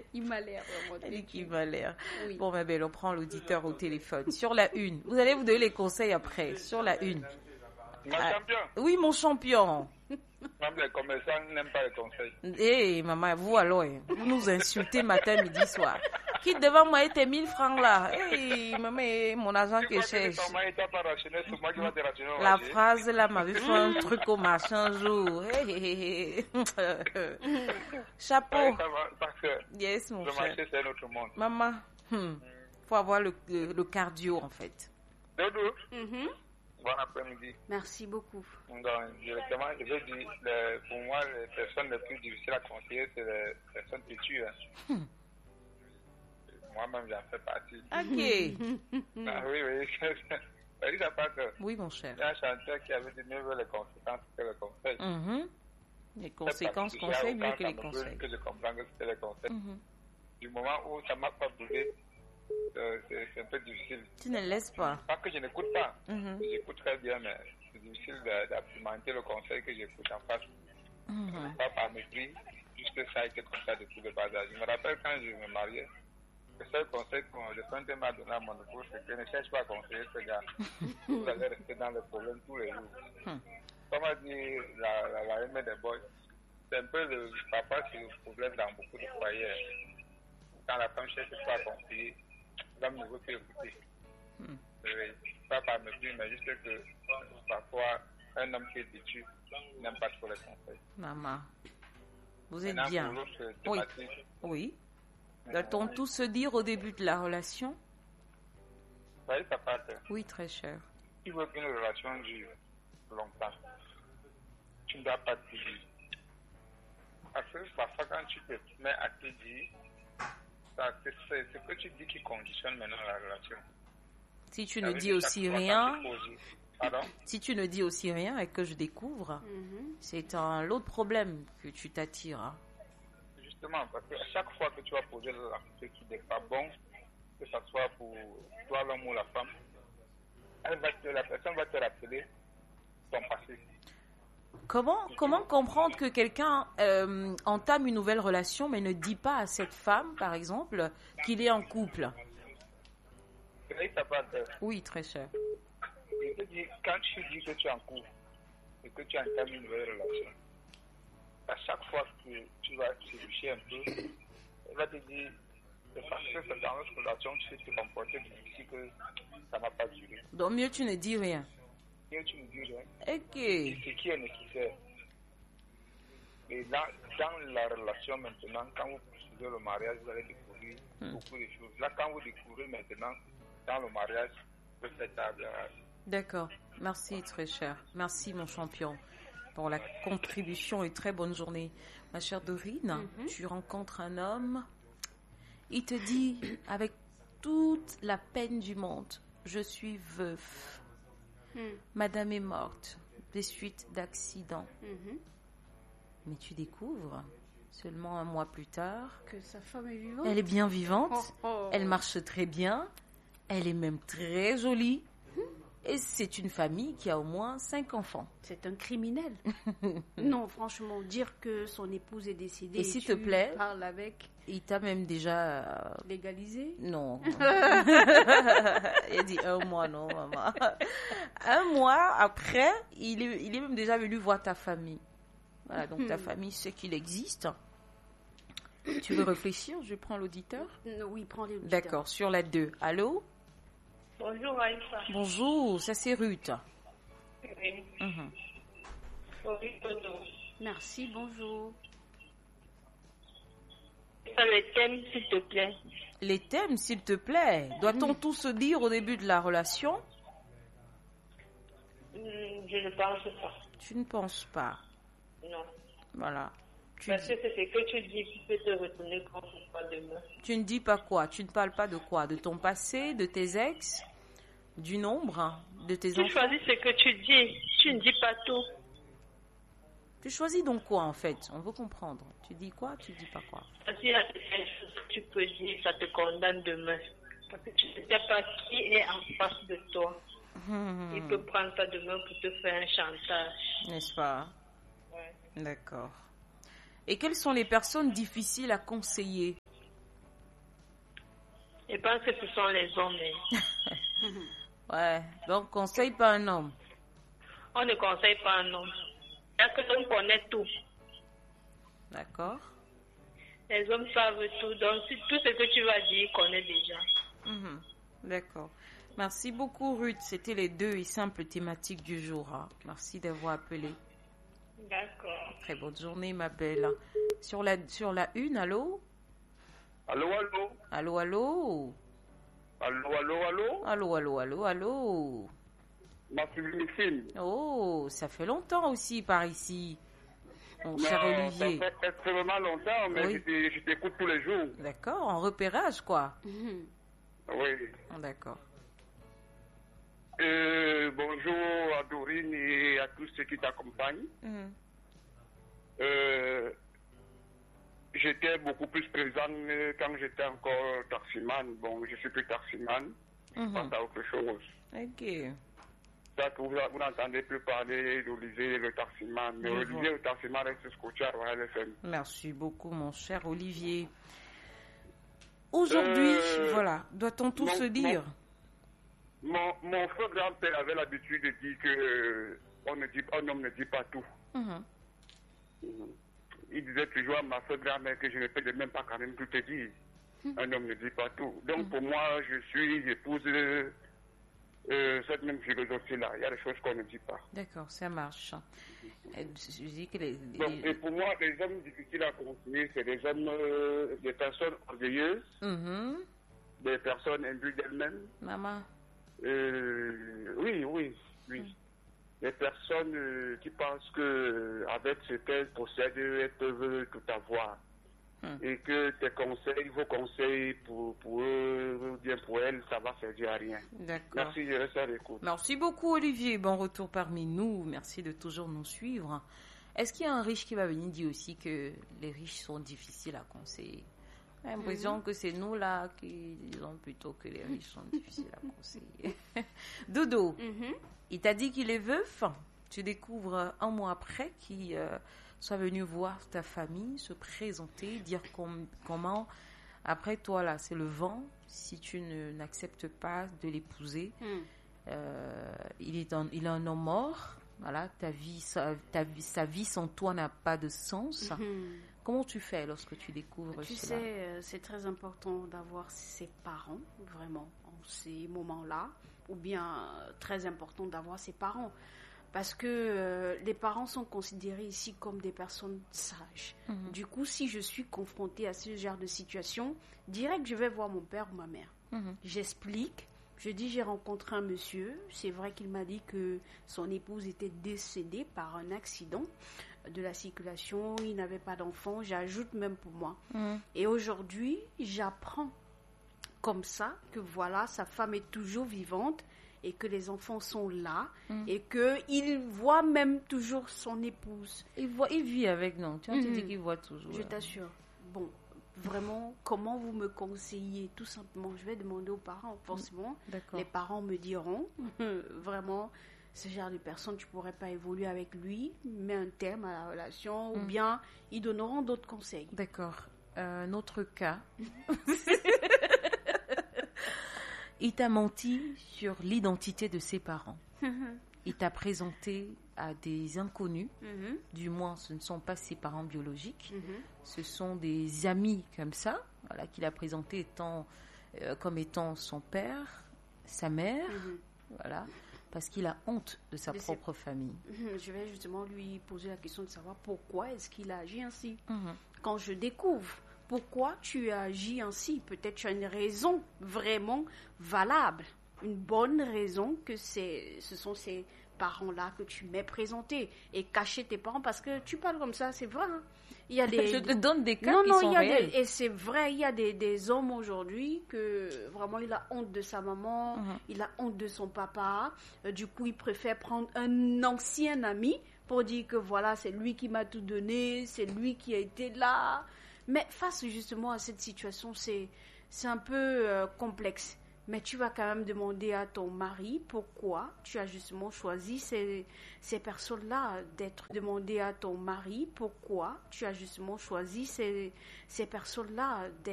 Il m'a l'air vraiment. Elle dit qu'il m'a l'air. Oui. Bon, ma belle, on prend l'auditeur au téléphone. Sur la une. Vous allez vous donner les conseils après. Sur la une. Ma champion. Oui, mon champion. Même les commerçants n'aiment pas les conseils. Eh, maman, vous alors, vous nous insultez matin, midi, soir. Quitte devant moi et tes 1000 francs là. Eh, maman, mon argent que je cherche. La phrase là m'avait fait un truc au marché un jour. Chapeau. Parce que Yes, mon le cher. marché, c'est un autre monde. Maman, faut avoir le cardio en fait. Dodo, Mhm. bon après-midi. Merci beaucoup. Donc, directement, je veux dire, pour moi, les personnes les plus difficiles à conseiller, c'est les personnes têtues. Hein. Moi-même, j'en fais partie. Ok. Ah, oui, oui. Ça dit pas que Oui, mon cher. il y a un chanteur qui avait dit mieux vaut les conséquences que les conseils. Mhm. Les conséquences, conseils mieux que les conseils. Que je comprends que c'était les conseils. Mhm. Du moment où ça m'a pas bougé, c'est un peu difficile. Tu ne laisses pas. Pas que je n'écoute pas. Mhm. J'écoute très bien, mais c'est difficile d'implémenter le conseil que j'écoute en face. Mhm. Pas par mépris, juste que ça a été comme ça depuis le bas âge. Je me rappelle quand je me mariais, le seul conseil que le printemps m'a donné à mon épouse, c'est que ne cherche pas à conseiller ce gars. Vous allez rester dans le problème tous les jours. Comme a dit la aimée des boys, c'est un peu le papa, c'est le problème dans beaucoup de foyers. Quand la femme cherche pas à conseiller, l'homme ne veut plus écouter. Pas par mépris, mais juste que parfois, un homme qui est têtu n'aime pas trop les conseils. Maman, vous êtes Maintenant, bien. pour l'autre Oui. thématique, Oui. Doit-on tout se dire au début de la relation? vous voyez, papa, Oui, très cher. tu veux qu'une relation dure longtemps, tu ne dois pas te dire. Parce que parfois, quand tu te mets à te dire, c'est ce que tu dis qui conditionne maintenant la relation. Si tu Ça ne veut dis dire aussi chaque fois rien, quand tu poses- Pardon? si tu ne dis aussi rien et que je découvre, c'est un l'autre problème que tu t'attires. Hein. Justement, parce que à chaque fois que tu vas poser l'acte qui n'est pas bon, que ce soit pour toi, l'homme ou la femme, la personne va te rappeler ton passé. Comment comprendre que quelqu'un entame une nouvelle relation mais ne dit pas à cette femme, par exemple, qu'il est en couple? Et ça va te- Oui, très cher. Je te dis, quand tu dis que tu es en couple et que tu entames une nouvelle relation, à chaque fois que tu vas te toucher un peu, elle va te dire, c'est parce que c'est dans notre relation que tu sais te comporter difficile que ça n'a pas duré. Donc mieux tu ne dis rien. Et tu me dis rien. Ok. C'est qui est nécessaire. Et dans la relation maintenant, quand vous poursuivez le mariage, vous allez découvrir beaucoup de choses. Là, quand vous découvrez maintenant, dans le mariage, vous faites table rase. D'accord. Merci, très cher. Merci, mon champion, pour la contribution et très bonne journée. Ma chère Dorine, tu rencontres un homme, il te dit avec toute la peine du monde, je suis veuf. Madame est morte des suites d'accident. Mais tu découvres, seulement un mois plus tard, Que sa femme est vivante. elle est bien vivante, Oh. elle marche très bien, elle est même très jolie. Et c'est une famille qui a au moins 5 enfants. C'est un criminel. Non, franchement, dire que son épouse est décédée. Et s'il tu te plaît, parles avec il t'a même déjà... légalisé. Non. Il a dit 1 mois, non, maman. 1 mois après, il est même déjà venu voir ta famille. Voilà, donc ta famille sait qu'il existe. Tu veux réfléchir? Je prends l'auditeur. Oui, prends les auditeurs. D'accord, sur la 2. Allô? Bonjour Aïssa. Bonjour, ça c'est Ruth. Oui. Mhm. Oui, bonjour. Merci, bonjour. Ça le thème, s'il te plaît. Les thèmes, s'il te plaît. Doit-on tout se dire au début de la relation? Je ne pense pas. Tu ne penses pas. Non. Voilà. Parce que c'est ce que tu dis qui peut te retourner contre toi demain. Tu ne dis pas quoi? Tu ne parles pas de quoi? De ton passé, de tes ex, du nombre, de tes Tu enfants? choisis ce que tu dis. Tu ne dis pas tout. Tu choisis donc quoi en fait? On veut comprendre. Tu dis quoi? Tu dis pas quoi? Parce qu'il y a certaines choses que tu peux dire, ça te condamne demain. Parce que tu ne sais pas qui est en face de toi. Il peut prendre ça demain pour te faire un chantage. N'est-ce pas? Ouais. D'accord. Et quelles sont les personnes difficiles à conseiller? Je pense que ce sont les hommes. Ouais, donc conseille pas un homme. On ne conseille pas un homme. Parce que l'homme connaît tout. D'accord. Les hommes savent tout. Donc, tout ce que tu vas dire, il connaît déjà. D'accord. Merci beaucoup, Ruth. C'était les 2 et simples thématiques du jour. Hein. Merci d'avoir appelé. D'accord. Très bonne journée, ma belle. Sur la 1, allô? Allô, allô? Allô, allô? Allô, allô, allô? Allô, allô, allô, allô? Ma sublimissime. Oh, ça fait longtemps aussi par ici, mon cher Olivier. Ça fait extrêmement longtemps, mais Oui. je t'écoute tous les jours. D'accord, en repérage, quoi. Oui. D'accord. Bonjour à Dorine et à tous ceux qui t'accompagnent. J'étais beaucoup plus présent quand j'étais encore taximan. Bon, je suis plus taximan. Je passe à autre chose. Ok. Ça, vous n'entendez plus parler d'Olivier le taximan. Mais Olivier le taximan reste scotché à Royal FM. Merci beaucoup, mon cher Olivier. Aujourd'hui, voilà, doit-on tout se dire? Mon frère grand-père avait l'habitude de dire que un homme ne dit pas tout. Il disait toujours à ma frère grand-mère que je ne peux même pas quand même tout te dire. Un homme ne dit pas tout. Donc pour moi, j'épouse cette même philosophie-là. Il y a des choses qu'on ne dit pas. D'accord, ça marche. Je dis que Donc, et pour moi, les hommes difficiles à conseiller, c'est des hommes, des personnes orgueilleuses, des personnes imbues d'elles-mêmes. Maman. Oui. Des personnes qui pensent que avec ce qu'elles possèdent, elles peuvent tout avoir. Et que tes conseils, vos conseils pour eux, ou bien pour elles, ça va servir à rien. D'accord. Merci, je reste à l'écoute. Merci beaucoup, Olivier. Bon retour parmi nous. Merci de toujours nous suivre. Est-ce qu'il y a un riche qui va venir dire aussi que les riches sont difficiles à conseiller? J'ai l'impression que c'est nous là qui disons plutôt que les riches sont difficiles à conseiller. Dodo, il t'a dit qu'il est veuf. Tu découvres un mois après qu'il soit venu voir ta famille, se présenter, dire comment, après toi là, c'est le vent, si tu n'acceptes pas de l'épouser. Il est un homme mort. Voilà, sa vie sans toi n'a pas de sens. Comment tu fais lorsque tu découvres tu cela? sais, c'est très important d'avoir ses parents, vraiment, en ces moments-là, ou bien très important d'avoir ses parents, parce que les parents sont considérés ici comme des personnes sages. Du coup, si je suis confrontée à ce genre de situation, direct, je vais voir mon père ou ma mère. J'explique. Je dis, j'ai rencontré un monsieur. C'est vrai qu'il m'a dit que son épouse était décédée par un accident de la circulation. Il n'avait pas d'enfant. J'ajoute même pour moi. Et aujourd'hui, j'apprends comme ça que voilà, sa femme est toujours vivante et que les enfants sont là et qu'il voit même toujours son épouse. Il vit avec nous. Tu dis qu'il voit toujours. Je t'assure. Bon. Vraiment, comment vous me conseillez? Tout simplement, je vais demander aux parents, forcément. Les parents me diront, vraiment, ce genre de personne, tu ne pourrais pas évoluer avec lui, mets un terme à la relation, ou bien ils donneront d'autres conseils. D'accord. Notre cas, il t'a menti sur l'identité de ses parents. Il t'a présenté à des inconnus, du moins ce ne sont pas ses parents biologiques, ce sont des amis comme ça, voilà, qu'il a présenté comme étant son père, sa mère, voilà, parce qu'il a honte de sa propre famille. Je vais justement lui poser la question de savoir pourquoi est-ce qu'il a agi ainsi. Quand je découvre pourquoi tu as agi ainsi, peut-être tu as une raison vraiment valable, une bonne raison que ce sont ces parents-là que tu m'es présenté et cacher tes parents parce que tu parles comme ça, c'est vrai. Hein? Il y a des... Je te donne des cas qui sont réels. Et c'est vrai, il y a des hommes aujourd'hui que vraiment il a honte de sa maman, il a honte de son papa. Du coup, il préfère prendre un ancien ami pour dire que voilà, c'est lui qui m'a tout donné, c'est lui qui a été là. Mais face justement à cette situation, c'est un peu complexe. Mais tu vas quand même demander à ton mari pourquoi tu as justement choisi ces personnes-là d'être. Demander à ton mari pourquoi tu as justement choisi ces personnes-là d'être.